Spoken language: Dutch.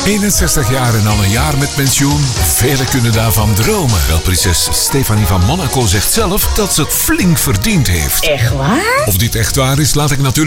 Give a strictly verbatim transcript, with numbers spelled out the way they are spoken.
eenenzestig jaar en al een jaar met pensioen. Velen kunnen daarvan dromen. Wel, prinses Stefanie van Monaco zegt zelf dat ze het flink verdiend heeft. Echt waar? Of dit echt waar is, laat ik natuurlijk